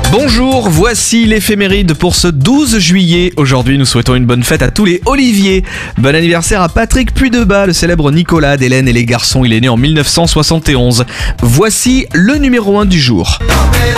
Bonjour, voici l'éphéméride pour ce 12 juillet. Aujourd'hui, nous souhaitons une bonne fête à tous les Olivier. Bon anniversaire à Patrick Puydebas, le célèbre Nicolas d'Hélène et les garçons. Il est né en 1971. Voici le numéro 1 du jour.